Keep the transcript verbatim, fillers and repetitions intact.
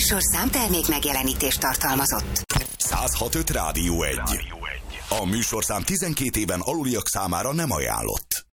műsorszám termék megjelenítést tartalmazott. száz hat öt Rádió egy. A műsorszám tizenkét éven aluliak számára nem ajánlott.